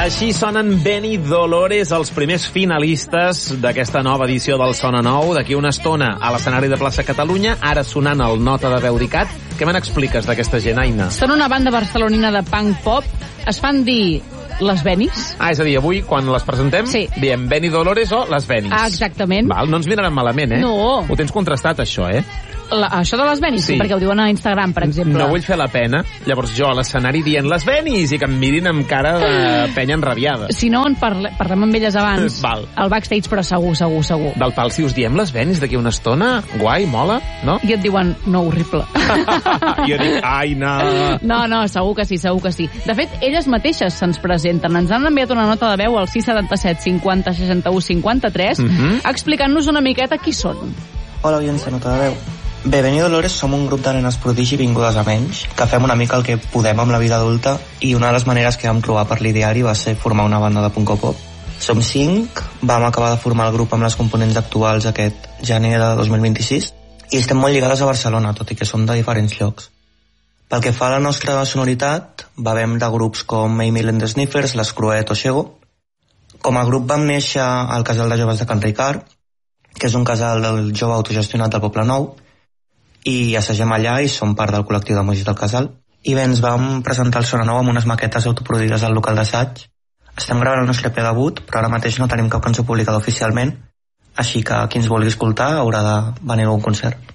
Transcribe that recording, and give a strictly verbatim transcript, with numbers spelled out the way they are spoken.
Així sonen Benny Dolores, els primers finalistes d'aquesta nova edició del Sona Nou. D'aquí una estona a l'escenari de Plaça Catalunya, ara sonant el Nota de Veu d'Icat. Què me n'expliques d'aquesta gent, Aina? Són una banda barcelonina de punk pop. Es fan dir les Bennys. Ah, és a dir, avui, quan les presentem, sí, diem Benny Dolores o les Bennys. Ah, exactament. Val, no ens miraran malament, eh? No. Ho tens contrastat, això, eh? La, això de les Bennys, sí, perquè ho diuen a Instagram, per exemple. No vull fer la pena, llavors jo a l'escenari dient les Bennys i que em mirin amb cara de penya enrabiada. Si no, en parle, parlem amb elles abans. Val. Al backstage, però segur, segur, segur. Del pal, si us diem les Bennys d'aquí una estona, guai, mola, no? I et diuen, no, horrible. Jo dic, ai, no. No, no, segur que sí, segur que sí. De fet, elles mateixes se'ns presenten. Ens han enviat una nota de veu al sis setanta set cinquanta seixanta-u cinquanta-tres uh-huh. explicant-nos una miqueta qui són. Hola, oients de Nota de Veu. Bé, Benny Dolores som un grup de nenes prodigi vingudes a menys, que fem una mica el que podem amb la vida adulta, i una de les maneres que vam trobar per l'ideari va ser formar una banda de punk pop. Som cinc, vam acabar de formar el grup amb les components actuals aquest gener de dos mil vint-i-sis, i estem molt lligades a Barcelona, tot i que som de diferents llocs. Pel que fa a la nostra sonoritat, bevem de grups com Emil and the Sniffers, Les Cruet o Xego. Com a grup vam néixer al casal de joves de Can Ricard, que és un casal del jove autogestionat del Poble Nou, i assagem allà i som part del col·lectiu de músics del casal. I bé, ens vam presentar el Sona Nou amb unes maquetes autoproduïdes al local d'assaig. Estem gravant el nostre E P debut, però ara mateix no tenim cap cançó publicada oficialment, així que qui ens vulgui escoltar haurà de venir a un concert.